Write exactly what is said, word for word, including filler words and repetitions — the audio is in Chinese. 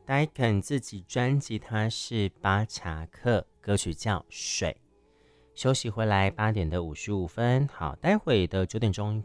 戴肯自己专辑他是巴查克，歌曲叫《水》。休息回来，八点的五十五分。好，待会的九点钟